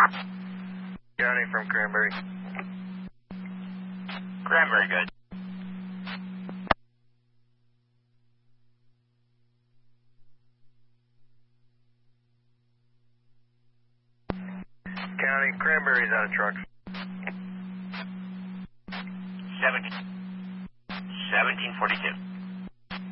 County from Cranberry. Cranberry, good. County, Cranberry's out of trucks. 1742.